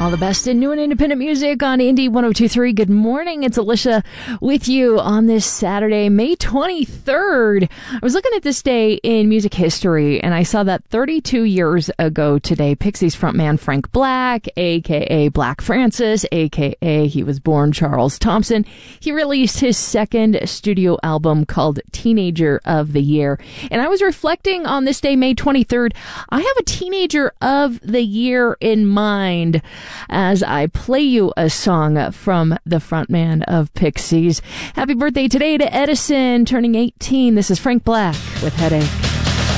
All the best in new and independent music on Indie 102.3. Good morning. It's Alicia with you on this Saturday, May 23rd. I was looking at this day in music history, and I saw that 32 years ago today, Pixies frontman Frank Black, a.k.a. Black Francis, a.k.a. he was born Charles Thompson, he released his second studio album called Teenager of the Year. And I was reflecting on this day, May 23rd. I have a Teenager of the Year in mind as I play you a song from the frontman of Pixies. Happy birthday today to Edison, turning 18. This is Frank Black with Headache.